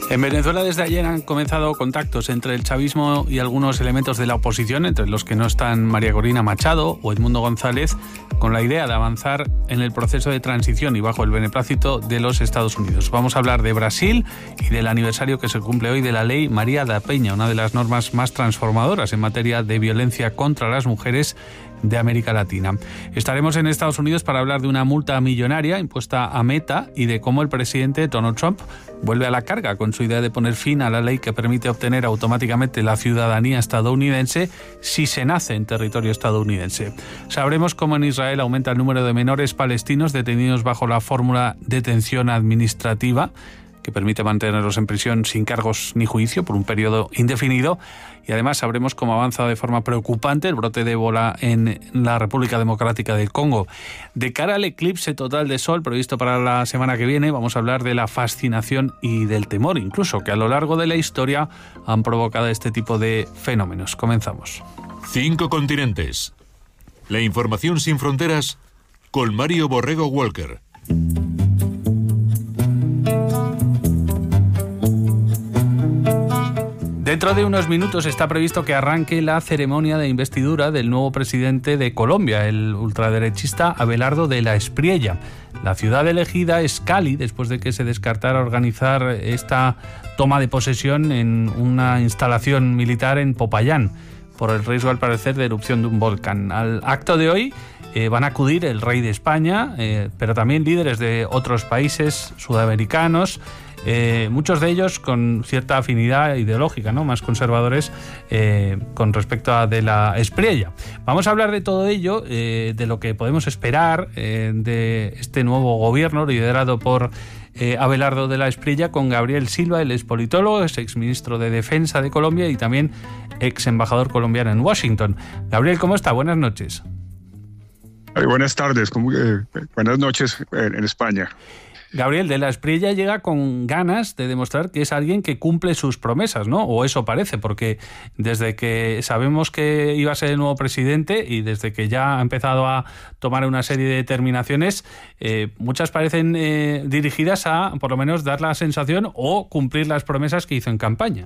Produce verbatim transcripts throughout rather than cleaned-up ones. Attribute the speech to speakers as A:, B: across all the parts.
A: En Venezuela desde ayer han comenzado contactos entre el chavismo y algunos elementos de la oposición, entre los que no están María Corina Machado o Edmundo González, con la idea de avanzar en el proceso de transición y bajo el beneplácito de los Estados Unidos. Vamos a hablar de Brasil y del aniversario que se cumple hoy de la ley María da Penha, una de las normas más transformadoras en materia de violencia contra las mujeres de América Latina. Estaremos en Estados Unidos para hablar de una multa millonaria impuesta a Meta y de cómo el presidente Donald Trump vuelve a la carga con su idea de poner fin a la ley que permite obtener automáticamente la ciudadanía estadounidense si se nace en territorio estadounidense. Sabremos cómo en Israel aumenta el número de menores palestinos detenidos bajo la fórmula detención administrativa, que permite mantenerlos en prisión sin cargos ni juicio por un periodo indefinido. Y además sabremos cómo avanza de forma preocupante el brote de ébola en la República Democrática del Congo. De cara al eclipse total de sol previsto para la semana que viene, vamos a hablar de la fascinación y del temor, incluso, que a lo largo de la historia han provocado este tipo de fenómenos. Comenzamos.
B: Cinco continentes. La información sin fronteras con Mario Borrego Walker.
A: Dentro de unos minutos está previsto que arranque la ceremonia de investidura del nuevo presidente de Colombia, el ultraderechista Abelardo de la Espriella. La ciudad elegida es Cali, después de que se descartara organizar esta toma de posesión en una instalación militar en Popayán, por el riesgo, al parecer, de erupción de un volcán. Al acto de hoy eh, van a acudir el rey de España, eh, pero también líderes de otros países sudamericanos, Eh, muchos de ellos con cierta afinidad ideológica, ¿no?, más conservadores eh, con respecto a de la Espriella. Vamos a hablar de todo ello, eh, de lo que podemos esperar eh, de este nuevo gobierno liderado por eh, Abelardo de la Espriella, con Gabriel Silva, el expolitólogo, es exministro de Defensa de Colombia y también ex embajador colombiano en Washington. Gabriel, ¿cómo está? Buenas noches.
C: Ay, buenas tardes, ¿cómo, eh, buenas noches en, en España.
A: Gabriel de la Espriella llega con ganas de demostrar que es alguien que cumple sus promesas, ¿no? O eso parece, porque desde que sabemos que iba a ser el nuevo presidente y desde que ya ha empezado a tomar una serie de determinaciones, eh, muchas parecen eh, dirigidas a, por lo menos, dar la sensación o cumplir las promesas que hizo en campaña.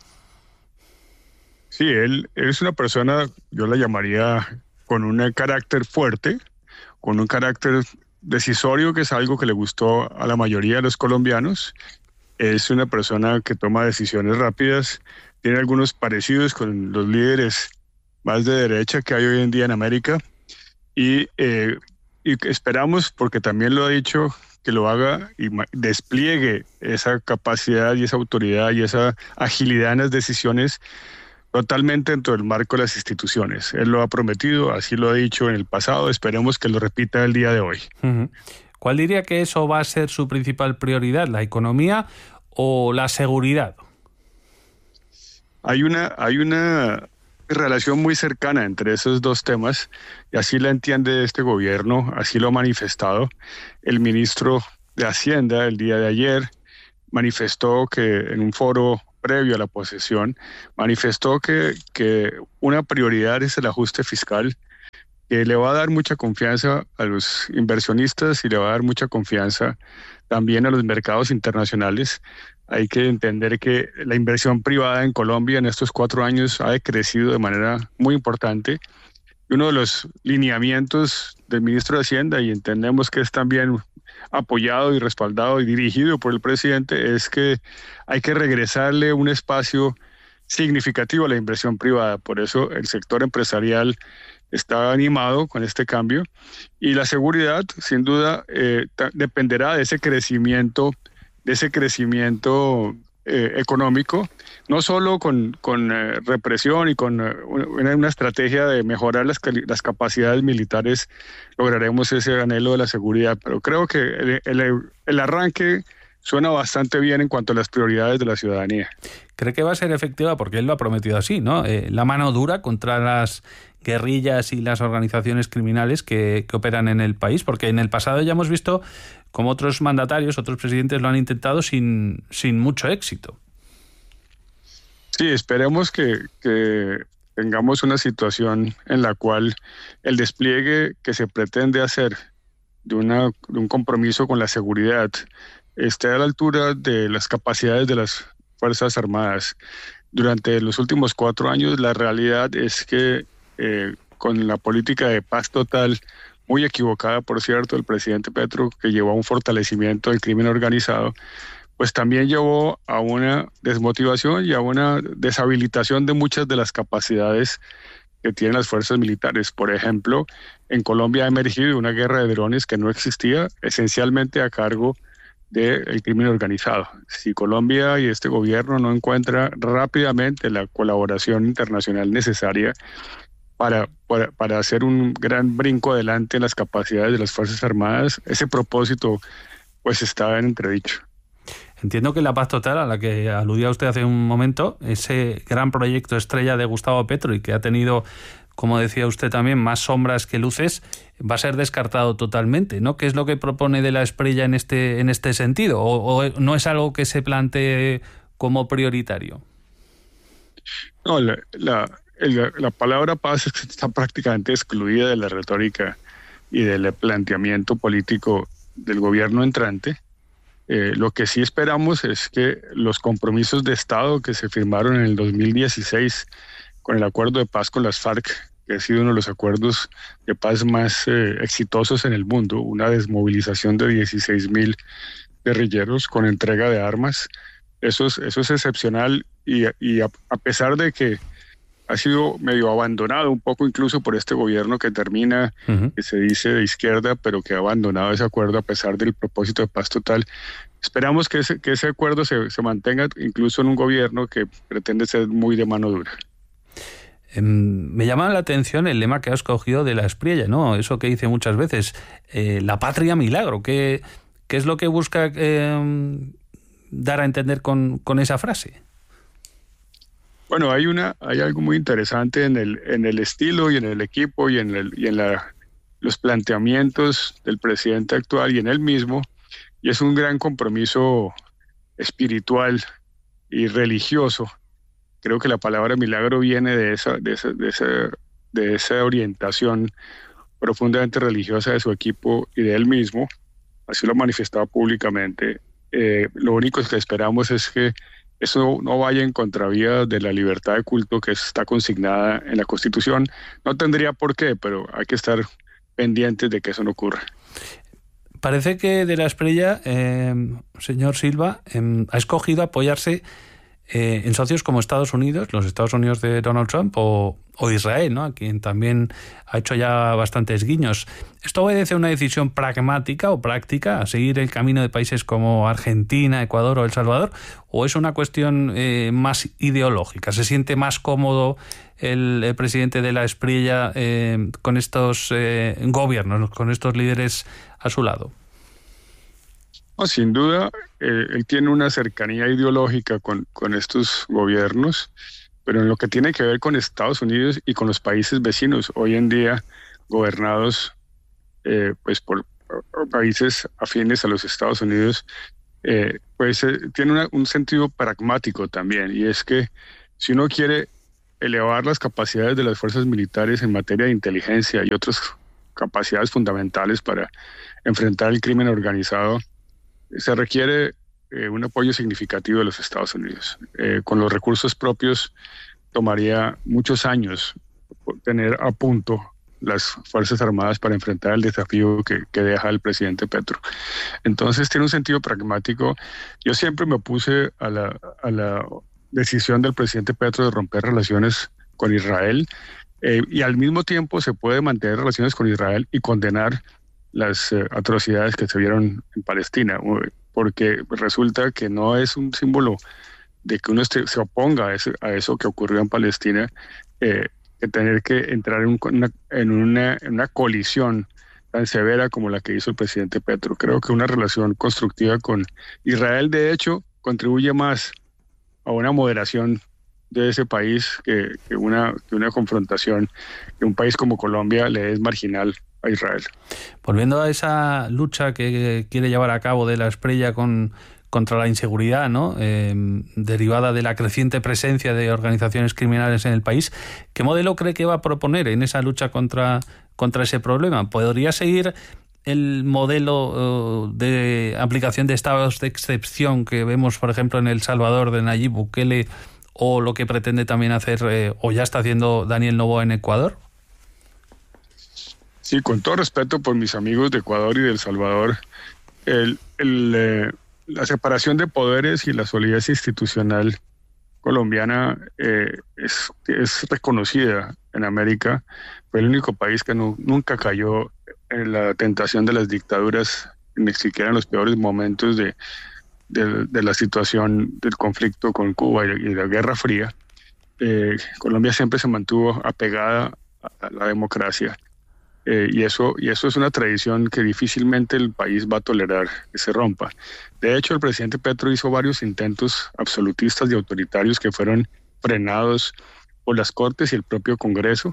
C: Sí, él, él es una persona, yo la llamaría, con un carácter fuerte, con un carácter decisorio, que es algo que le gustó a la mayoría de los colombianos. Es una persona que toma decisiones rápidas, tiene algunos parecidos con los líderes más de derecha que hay hoy en día en América, y, eh, y esperamos, porque también lo ha dicho, que lo haga y despliegue esa capacidad y esa autoridad y esa agilidad en las decisiones totalmente dentro del marco de las instituciones. Él lo ha prometido, así lo ha dicho en el pasado, esperemos que lo repita el día de hoy.
A: Uh-huh. ¿Cuál diría que eso va a ser su principal prioridad, la economía o la seguridad?
C: Hay una, hay una relación muy cercana entre esos dos temas, y así la entiende este gobierno, así lo ha manifestado. El ministro de Hacienda el día de ayer manifestó que en un foro previo a la posesión, manifestó que, que una prioridad es el ajuste fiscal, que le va a dar mucha confianza a los inversionistas y le va a dar mucha confianza también a los mercados internacionales. Hay que entender que la inversión privada en Colombia en estos cuatro años ha decrecido de manera muy importante. Y uno de los lineamientos del ministro de Hacienda, y entendemos que es también apoyado y respaldado y dirigido por el presidente, es que hay que regresarle un espacio significativo a la inversión privada. Por eso el sector empresarial está animado con este cambio, y la seguridad, sin duda, eh, ta- dependerá de ese crecimiento, de ese crecimiento eh, económico, no solo con, con eh, represión y con eh, una, una estrategia de mejorar las, las capacidades militares, lograremos ese anhelo de la seguridad. Pero creo que el, el, el arranque suena bastante bien en cuanto a las prioridades de la ciudadanía.
A: ¿Cree que va a ser efectiva? Porque él lo ha prometido así, ¿no? Eh, la mano dura contra las guerrillas y las organizaciones criminales que, que operan en el país, porque en el pasado ya hemos visto cómo otros mandatarios, otros presidentes lo han intentado sin, sin mucho éxito.
C: Sí, esperemos que, que tengamos una situación en la cual el despliegue que se pretende hacer de, una, de un compromiso con la seguridad esté a la altura de las capacidades de las, Fuerzas Armadas. Durante los últimos cuatro años, la realidad es que eh, con la política de paz total, muy equivocada, por cierto, del presidente Petro, que llevó a un fortalecimiento del crimen organizado, pues también llevó a una desmotivación y a una deshabilitación de muchas de las capacidades que tienen las fuerzas militares. Por ejemplo, en Colombia ha emergido una guerra de drones que no existía, esencialmente a cargo del crimen organizado. Si Colombia y este gobierno no encuentran rápidamente la colaboración internacional necesaria para, para, para hacer un gran brinco adelante en las capacidades de las Fuerzas Armadas, ese propósito pues está en entredicho.
A: Entiendo que la paz total, a la que aludía usted hace un momento, ese gran proyecto estrella de Gustavo Petro y que ha tenido, como decía usted también, más sombras que luces, va a ser descartado totalmente, ¿no? ¿Qué es lo que propone de la Espriella en este, en este sentido? ¿O, o no es algo que se plantee como prioritario?
C: No, la, la, la, la palabra paz está prácticamente excluida de la retórica y del planteamiento político del gobierno entrante. Eh, lo que sí esperamos es que los compromisos de Estado que se firmaron en el dos mil dieciséis con el acuerdo de paz con las FARC, que ha sido uno de los acuerdos de paz más eh, exitosos en el mundo, una desmovilización de dieciséis mil guerrilleros con entrega de armas, eso es, eso es excepcional y, y a, a pesar de que ha sido medio abandonado un poco incluso por este gobierno que termina, uh-huh. que se dice de izquierda, pero que ha abandonado ese acuerdo a pesar del propósito de paz total. Esperamos que ese, que ese acuerdo se, se mantenga incluso en un gobierno que pretende ser muy de mano dura.
A: Eh, me llama la atención el lema que ha escogido de la Espriella, ¿no? Eso que dice muchas veces, eh, la patria milagro. ¿Qué, qué es lo que busca eh, dar a entender con, con esa frase?
C: Bueno, hay una, hay algo muy interesante en el, en el estilo y en el equipo y en el, y en la, los planteamientos del presidente actual y en él mismo, y es un gran compromiso espiritual y religioso. Creo que la palabra milagro viene de esa, de esa, de esa, de esa orientación profundamente religiosa de su equipo y de él mismo. Así lo ha manifestado públicamente. Eh, lo único que esperamos es que eso no vaya en contravía de la libertad de culto que está consignada en la Constitución. No tendría por qué, pero hay que estar pendientes de que eso no ocurra.
A: Parece que de la Espriella, eh, señor Silva, eh, ha escogido apoyarse eh, en socios como Estados Unidos, los Estados Unidos de Donald Trump o, o Israel, ¿no? A quien también ha hecho ya bastantes guiños. ¿Esto obedece a una decisión pragmática o práctica, a seguir el camino de países como Argentina, Ecuador o El Salvador? ¿O es una cuestión eh, más ideológica? ¿Se siente más cómodo el, el presidente de la Espriella eh, con estos eh, gobiernos, con estos líderes a su lado?
C: No, sin duda, eh, él tiene una cercanía ideológica con, con estos gobiernos, pero en lo que tiene que ver con Estados Unidos y con los países vecinos, hoy en día gobernados eh, pues por, por países afines a los Estados Unidos, eh, pues eh, tiene una, un sentido pragmático también, y es que si uno quiere elevar las capacidades de las fuerzas militares en materia de inteligencia y otras capacidades fundamentales para enfrentar el crimen organizado, se requiere eh, un apoyo significativo de los Estados Unidos. Eh, con los recursos propios tomaría muchos años tener a punto las Fuerzas Armadas para enfrentar el desafío que, que deja el presidente Petro. Entonces tiene un sentido pragmático. Yo siempre me opuse a la, a la decisión del presidente Petro de romper relaciones con Israel, eh, y al mismo tiempo se puede mantener relaciones con Israel y condenar las eh, atrocidades que se vieron en Palestina, porque resulta que no es un símbolo de que uno esté, se oponga a, ese, a eso que ocurrió en Palestina, eh, que tener que entrar en una, en, una, en una colisión tan severa como la que hizo el presidente Petro. Creo que una relación constructiva con Israel, de hecho, contribuye más a una moderación de ese país que, que, una, que una confrontación que un país como Colombia le es marginal a Israel.
A: Volviendo a esa lucha que quiere llevar a cabo de la Espriella con, contra la inseguridad, ¿no? Eh, derivada de la creciente presencia de organizaciones criminales en el país, ¿qué modelo cree que va a proponer en esa lucha contra, contra ese problema? ¿Podría seguir el modelo uh, de aplicación de estados de excepción que vemos, por ejemplo, en El Salvador de Nayib Bukele, o lo que pretende también hacer, eh, o ya está haciendo Daniel Noboa en Ecuador?
C: Sí, con todo respeto por mis amigos de Ecuador y de El Salvador, el, el, eh, la separación de poderes y la solidez institucional colombiana eh, es, es reconocida en América. Fue el único país que no, nunca cayó en la tentación de las dictaduras, ni siquiera en los peores momentos de, de, de la situación del conflicto con Cuba y, y la Guerra Fría. Eh, Colombia siempre se mantuvo apegada a la democracia. Eh, y eso y eso es una tradición que difícilmente el país va a tolerar que se rompa. De hecho, el presidente Petro hizo varios intentos absolutistas y autoritarios que fueron frenados por las Cortes y el propio Congreso,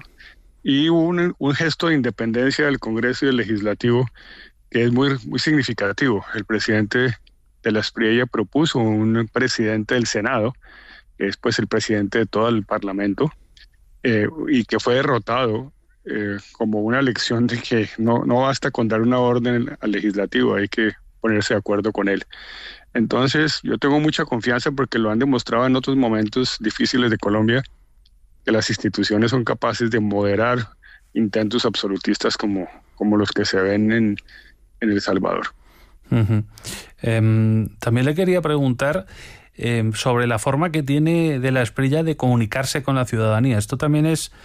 C: y hubo un, un gesto de independencia del Congreso y del Legislativo que es muy, muy significativo. El presidente de la Espriella propuso un presidente del Senado, que es pues el presidente de todo el Parlamento, eh, y que fue derrotado Eh, como una lección de que no, no basta con dar una orden al legislativo, hay que ponerse de acuerdo con él. Entonces, yo tengo mucha confianza, porque lo han demostrado en otros momentos difíciles de Colombia, que las instituciones son capaces de moderar intentos absolutistas como, como los que se ven en, en El Salvador.
A: Uh-huh. Eh, también le quería preguntar eh, sobre la forma que tiene de la Espriella de comunicarse con la ciudadanía. Esto también es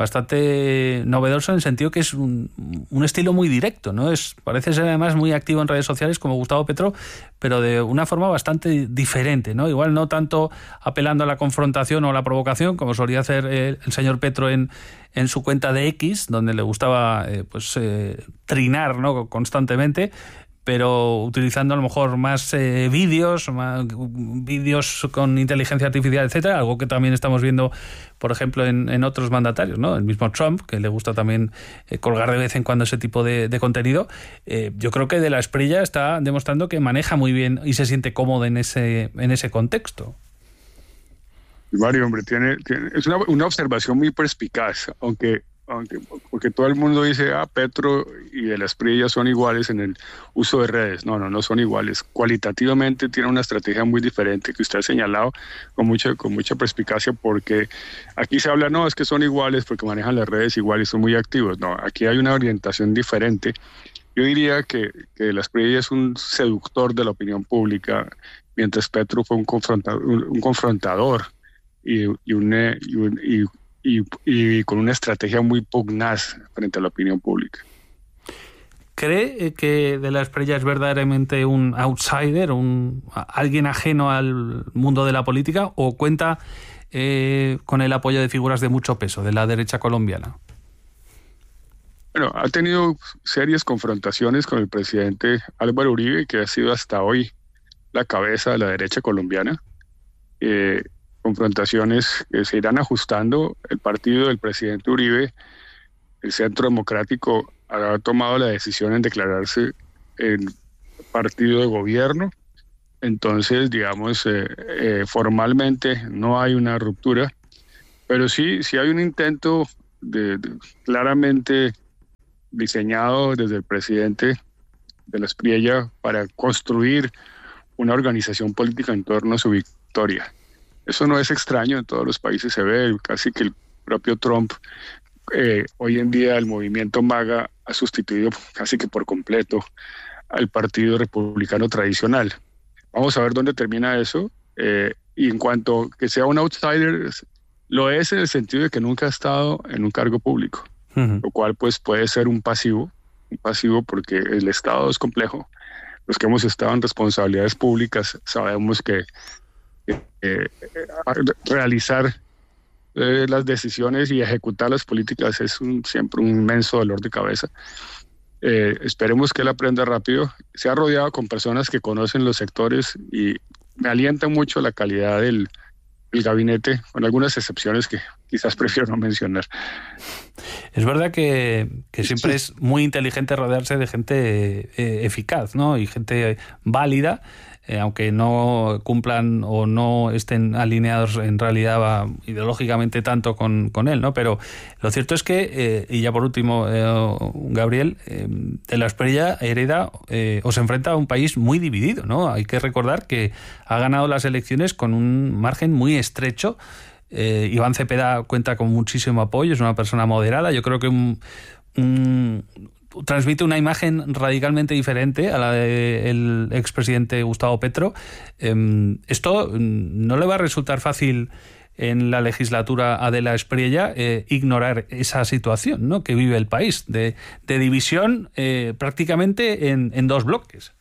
A: bastante novedoso en el sentido que es un, un estilo muy directo, ¿no? Es, parece ser además muy activo en redes sociales como Gustavo Petro, pero de una forma bastante diferente, ¿no? Igual no tanto apelando a la confrontación o a la provocación, como solía hacer eh, el señor Petro en, en su cuenta de X, donde le gustaba eh, pues eh, trinar, ¿no?, constantemente, pero utilizando a lo mejor más eh, vídeos, más, vídeos con inteligencia artificial, etcétera, algo que también estamos viendo, por ejemplo, en, en otros mandatarios, ¿no? El mismo Trump, que le gusta también eh, colgar de vez en cuando ese tipo de, de contenido. Eh, yo creo que de la Espriella está demostrando que maneja muy bien y se siente cómodo en ese, en ese contexto.
C: Mario, hombre, tiene, tiene es una, una observación muy perspicaz, aunque Aunque, porque todo el mundo dice, ah, Petro y de la Espriella son iguales en el uso de redes. No, no, no son iguales. Cualitativamente tiene una estrategia muy diferente que usted ha señalado con mucha, con mucha perspicacia, porque aquí se habla, no, es que son iguales porque manejan las redes igual y son muy activos. No, aquí hay una orientación diferente. Yo diría que, que la Espriella es un seductor de la opinión pública, mientras Petro fue un confrontador, un, un confrontador y, y un... Y un y, Y, y con una estrategia muy pugnaz frente a la opinión pública.
A: ¿Cree que de la Espriella es verdaderamente un outsider, un alguien ajeno al mundo de la política, o cuenta eh, con el apoyo de figuras de mucho peso de la derecha colombiana?
C: Bueno, ha tenido serias confrontaciones con el presidente Álvaro Uribe, que ha sido hasta hoy la cabeza de la derecha colombiana. Eh, confrontaciones que se irán ajustando. El partido del presidente Uribe, el Centro Democrático, ha tomado la decisión en declararse en partido de gobierno. Entonces, digamos, eh, eh, formalmente no hay una ruptura, pero sí, sí hay un intento de, de, claramente diseñado desde el presidente de la Espriella para construir una organización política en torno a su victoria. Eso no es extraño, en todos los países se ve, casi que el propio Trump, eh, hoy en día el movimiento MAGA ha sustituido casi que por completo al partido republicano tradicional. Vamos a ver dónde termina eso, eh, y en cuanto que sea un outsider, lo es en el sentido de que nunca ha estado en un cargo público, uh-huh. Lo cual pues puede ser un pasivo, un pasivo porque el Estado es complejo. Los que hemos estado en responsabilidades públicas sabemos que Eh, realizar eh, las decisiones y ejecutar las políticas es un, siempre un inmenso dolor de cabeza. Eh, esperemos que él aprenda rápido. Se ha rodeado con personas que conocen los sectores y me alienta mucho la calidad del, del gabinete, con algunas excepciones que quizás prefiero no mencionar.
A: Es verdad que, que siempre es muy inteligente rodearse de gente eh, eficaz, ¿no? Y gente válida. eh, aunque no cumplan o no estén alineados en realidad va, ideológicamente tanto con, con él, ¿no? Pero lo cierto es que, eh, y ya por último, eh, Gabriel, eh, de la Espriella hereda eh, o se enfrenta a un país muy dividido, ¿no? Hay que recordar que ha ganado las elecciones con un margen muy estrecho. Eh, Iván Cepeda cuenta con muchísimo apoyo, es una persona moderada. Yo creo que un, un, transmite una imagen radicalmente diferente a la del expresidente Gustavo Petro. Eh, esto no le va a resultar fácil en la legislatura a De la Espriella eh, ignorar esa situación, ¿no?, que vive el país, de, de división eh, prácticamente en, en dos bloques.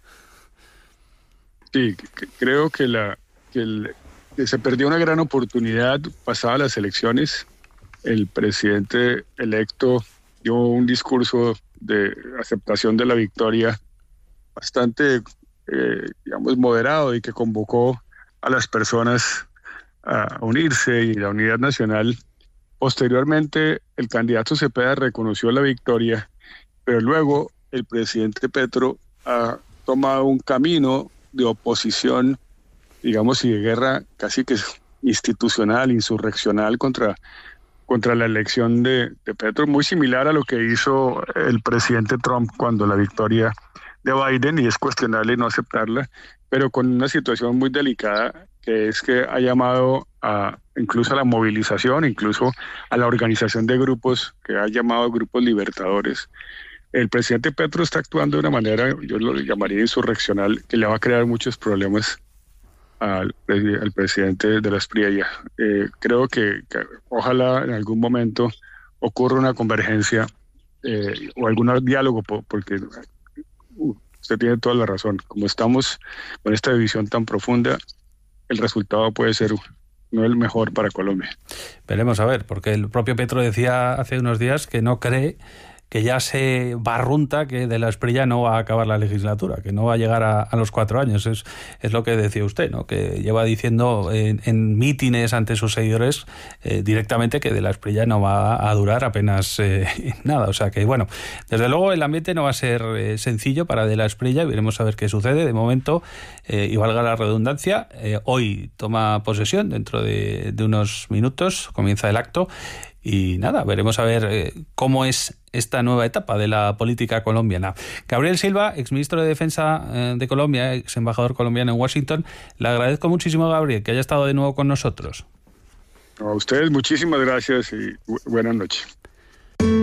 C: Sí, creo que, la, que, el, que se perdió una gran oportunidad pasadas las elecciones. El presidente electo dio un discurso de aceptación de la victoria bastante, eh, digamos, moderado, y que convocó a las personas a unirse y la unidad nacional. Posteriormente, el candidato Cepeda reconoció la victoria, pero luego el presidente Petro ha tomado un camino de oposición, digamos, y de guerra casi que institucional, insurreccional contra, contra la elección de, de Petro, muy similar a lo que hizo el presidente Trump cuando la victoria de Biden, y es cuestionable no aceptarla, pero con una situación muy delicada, que es que ha llamado a incluso a la movilización, incluso a la organización de grupos que ha llamado grupos libertadores. El presidente Petro está actuando de una manera, yo lo llamaría insurreccional, que le va a crear muchos problemas al, al presidente de la Espriella. Eh, creo que, que ojalá en algún momento ocurra una convergencia eh, o algún diálogo, porque uh, usted tiene toda la razón. Como estamos con esta división tan profunda, el resultado puede ser no el mejor para Colombia.
A: Veremos a ver, porque el propio Petro decía hace unos días que no cree, que ya se barrunta que De la Espriella no va a acabar la legislatura, que no va a llegar a, a los cuatro años. Es, es lo que decía usted, ¿no?, que lleva diciendo en, en mítines ante sus seguidores eh, directamente que De la Espriella no va a durar apenas eh, nada. O sea que, bueno, desde luego el ambiente no va a ser eh, sencillo para De la Espriella, y veremos a ver qué sucede. De momento, eh, y valga la redundancia, eh, hoy toma posesión, dentro de, de unos minutos comienza el acto. Y nada, veremos a ver eh, cómo es esta nueva etapa de la política colombiana. Gabriel Silva, exministro de Defensa eh, de Colombia, ex embajador colombiano en Washington. Le agradezco muchísimo, Gabriel, que haya estado de nuevo con nosotros.
C: A ustedes muchísimas gracias y bu- buenas noches.